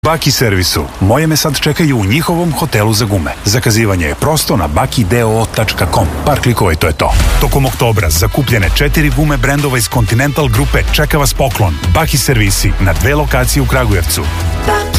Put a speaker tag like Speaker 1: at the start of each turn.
Speaker 1: Baki servisu. Moje me sad čekaju u njihovom hotelu za gume. Zakazivanje je prosto na bakideo.com. Par klikova i to je to. Tokom oktobra zakupljene 4 gume brendova iz Continental grupe čeka vas poklon. Baki servisi na 2 lokacije u Kragujevcu.